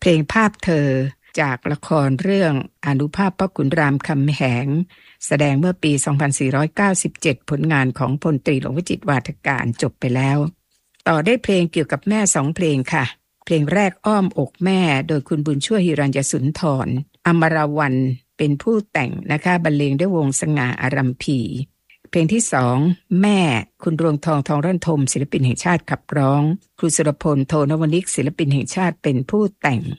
เพลงภาพเธอจากละครเรื่องอานุภาพพ่อขุนรามคำแหงแสดงเมื่อปี 2497 ผลงานของพลตรีหลวงวิจิตรวาทการจบไปแล้วต่อได้เพลงเกี่ยวกับแม่2 เพลงค่ะเพลงแรกอ้อมอกแม่โดยคุณบุญช่วยหิรัญญสุนทรอมรวรรณเป็นผู้แต่งนะคะบรรเลงด้วยวงสง่าอารัมพีเพลงที่2แม่คุณรวงทองทองร่อนทมศิลปินแห่งชาติขับร้องครูสุรพลโทนวนิกศิลปินแห่งชาติเป็นผู้แต่ง